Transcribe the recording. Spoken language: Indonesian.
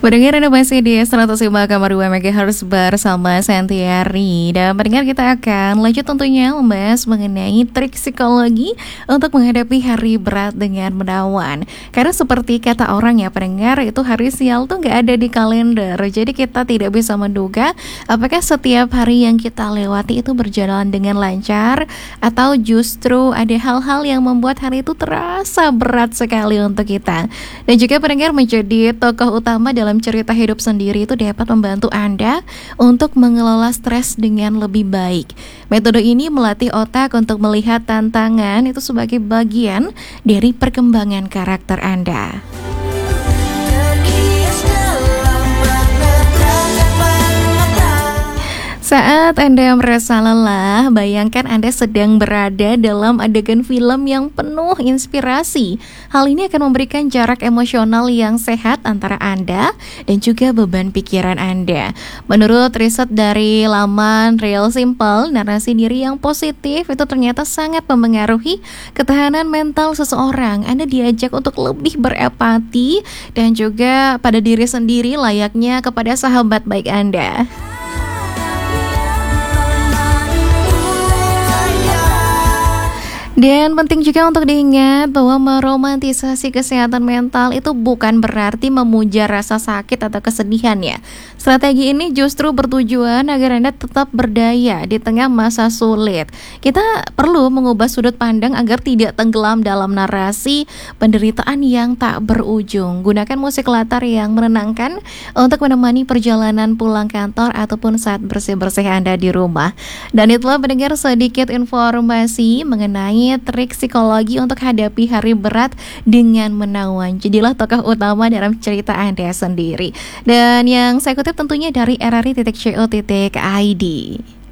Pendengar Anda masih di 105,2 MHz bersama Santiari. Dan pendengar, kita akan lanjut tentunya membahas mengenai trik psikologi untuk menghadapi hari berat dengan menawan. Karena seperti kata orang ya pendengar, itu hari sial tuh gak ada di kalender. Jadi kita tidak bisa menduga apakah setiap hari yang kita lewati itu berjalan dengan lancar, atau justru ada hal-hal yang membuat hari itu terasa berat sekali untuk kita. Dan juga pendengar, menjadi tokoh utama dalam cerita hidup sendiri itu dapat membantu Anda untuk mengelola stres dengan lebih baik. Metode ini melatih otak untuk melihat tantangan itu sebagai bagian dari perkembangan karakter Anda. Saat Anda merasa lelah, bayangkan Anda sedang berada dalam adegan film yang penuh inspirasi. Hal ini akan memberikan jarak emosional yang sehat antara Anda dan juga beban pikiran Anda. Menurut riset dari laman Real Simple, narasi diri yang positif itu ternyata sangat memengaruhi ketahanan mental seseorang. Anda diajak untuk lebih berempati dan juga pada diri sendiri layaknya kepada sahabat baik Anda. Dan penting juga untuk diingat bahwa meromantisasi kesehatan mental itu bukan berarti memuja rasa sakit atau kesedihan ya. Strategi ini justru bertujuan agar Anda tetap berdaya di tengah masa sulit. Kita perlu mengubah sudut pandang agar tidak tenggelam dalam narasi penderitaan yang tak berujung. Gunakan musik latar yang menenangkan untuk menemani perjalanan pulang kantor ataupun saat bersih-bersih Anda di rumah. Dan itulah pendengar sedikit informasi mengenai trik psikologi untuk hadapi hari berat dengan menawan. Jadilah tokoh utama dalam cerita Anda sendiri. Dan yang saya kutip tentunya dari rri.co.id.